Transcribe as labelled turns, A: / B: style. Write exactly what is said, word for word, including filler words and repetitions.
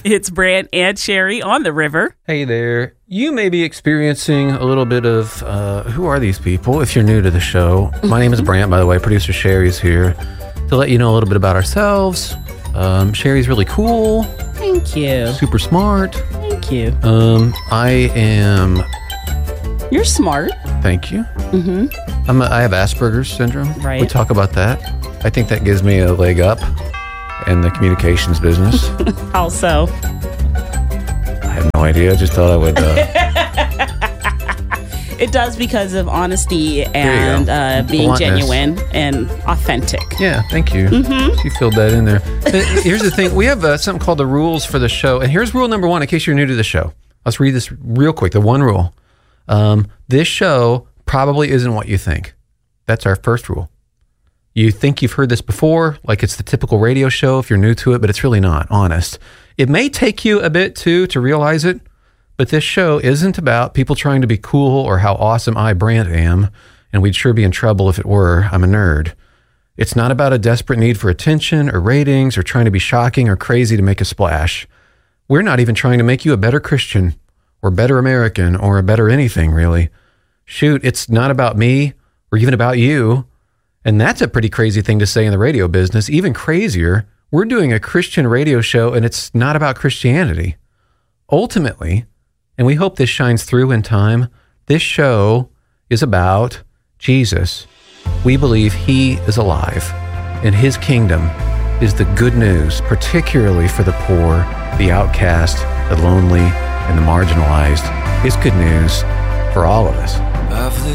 A: It's Brant and Sherry on the river.
B: Hey there. You may be experiencing a little bit of, uh, who are these people if you're new to the show? My name is Brant, by the way. Producer Sherry's here to let you know a little bit about ourselves. Um, Sherry's really cool.
A: Thank you.
B: Super smart.
A: Thank you.
B: Um, I am...
A: You're smart.
B: Thank you.
A: Mm-hmm.
B: I'm a, I have Asperger's syndrome.
A: Right.
B: We talk about that. I think that gives me a leg up in the communications business.
A: How so?
B: I have no idea. I just thought I would... Uh,
A: It does because of honesty and uh, being
B: Bluntness.
A: genuine and authentic.
B: Yeah, thank you.
A: Mm-hmm.
B: You filled that in there. Here's the thing. We have uh, something called the rules for the show. And here's rule number one, in case you're new to the show. Let's read this real quick. The one rule. Um, this show probably isn't what you think. That's our first rule. You think you've heard this before, like it's the typical radio show if you're new to it, but it's really not, honest. It may take you a bit, too, to realize it. But this show isn't about people trying to be cool or how awesome I, Brant, am, and we'd sure be in trouble if it were. I'm a nerd. It's not about a desperate need for attention or ratings or trying to be shocking or crazy to make a splash. We're not even trying to make you a better Christian or better American or a better anything, really. Shoot, it's not about me or even about you. And that's a pretty crazy thing to say in the radio business. Even crazier, we're doing a Christian radio show and it's not about Christianity. Ultimately, and we hope this shines through in time, this show is about Jesus. We believe he is alive, and his kingdom is the good news, particularly for the poor, the outcast, the lonely, and the marginalized. It's good news for all of us.
C: I've lived